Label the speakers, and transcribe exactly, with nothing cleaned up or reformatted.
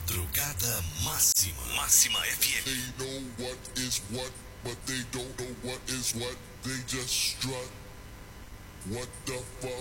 Speaker 1: Madrugada Máxima. Máxima F M.
Speaker 2: They know what is what, but they don't know what is what. They just strut. What the fuck?